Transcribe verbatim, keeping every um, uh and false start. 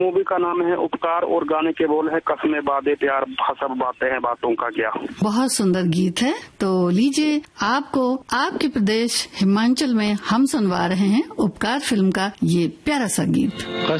Movie का नाम है उपकार और गाने के बोल है कसमे बादे प्यार सब बातें हैं बातों का क्या। बहुत सुंदर गीत है। तो लीजिए आपको आपके प्रदेश हिमाचल में हम सुनवा रहे हैं उपकार फिल्म का ये प्यारा सा गीत।